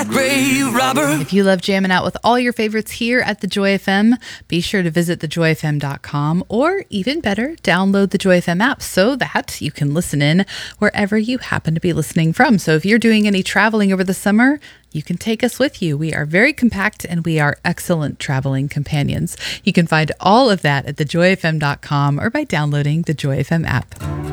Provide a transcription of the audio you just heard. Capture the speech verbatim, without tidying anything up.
grave robber. If you love jamming out with all your favorites here at The Joy F M, be sure to visit the joy f m dot com, or even better, download the Joy F M app so that you can listen in wherever you happen to be listening from. So if you're doing any traveling over the summer, you can take us with you. We are very compact and we are excellent traveling companions. You can find all of that at the joy f m dot com or by downloading the Joy F M app.